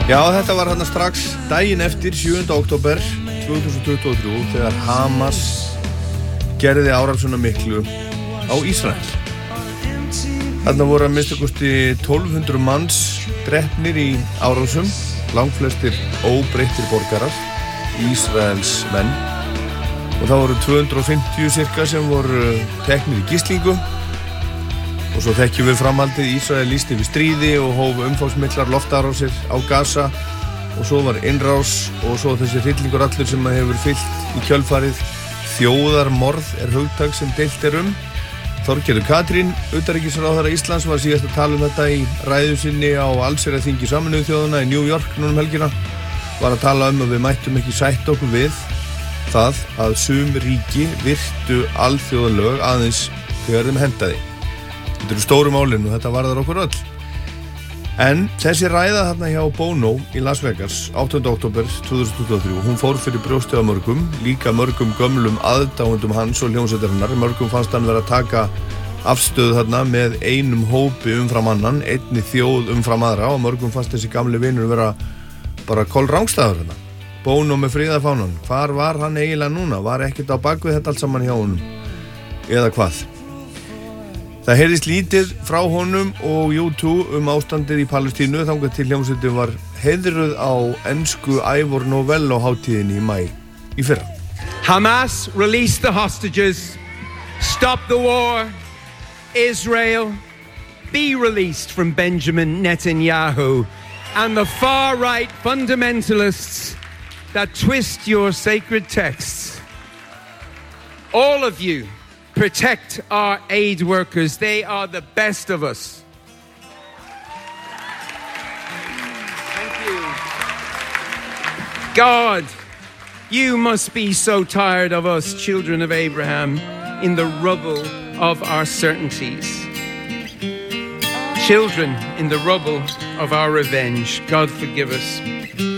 Já, þetta var hérna strax daginn eftir 7. október 2023 þegar Hamas gerði árásina miklu á Ísrael. Þarna voru að minnsta kosti 1200 manns drepnir í árásum, langflestir óbreyttir borgarar, Ísraels menn, og það voru 250 cirka sem voru teknir í gíslingu. Og svo þekkjum við framhaldið, Ísrael lýsti við stríði og hóf umfangsmiklar loftárásir á Gaza og svo var innrás og svo þessi hryllingur allur sem hefur fylgt í kjölfarið. Þjóðarmorð hugtak sem deilt Þorgerður Katrín, utanríkisráðherra Íslands, var síðast að tala þetta í ræðu sinni á allsherjarþingi Sameinuðu þjóðanna í New York núna helgina. Var að tala að við mættum ekki sætta okkur við það að sum ríki virtu alþjóðalög aðeins þegar þeim hentaði. Þetta eru stóru málin og þetta varðar okkur öll. En þessi ræða þarna hjá Bono í Las Vegas 8. október 2023, hún fór fyrir brjóstið á mörgum, líka mörgum gömlum aðdáendum hans og hljómsveitarinnar. Mörgum fannst hann vera að taka afstöðu þarna með einum hópi umfram annan, einni þjóð umfram aðra, og mörgum fannst þessi gamli vinur vera bara kolrángstæður hérna. Bono með friðarfánan, hvar var hann eiginlega núna? Var ekkert á bakvið þetta allt saman hjá honum? Eða hvað? Það heyrðist lítið frá honum og U2 ástandið í Palestínu þangað til hljómsveitin var heiðruð á ensku Ivor Novello hátíðinni í maí í fyrra. Hamas release the hostages, stop the war, Israel be released from Benjamin Netanyahu and the far-right fundamentalists that twist your sacred texts. All of you protect our aid workers. They are the best of us. Thank you. God, you must be so tired of us, children of Abraham, in the rubble of our certainties. Children in the rubble of our revenge. God, forgive us.